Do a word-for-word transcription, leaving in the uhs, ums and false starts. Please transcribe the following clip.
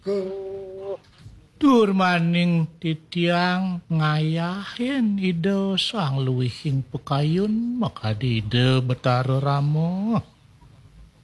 Dur maning titiang ngayahin ide sang luwihing pekayun maka di ide betara ramo.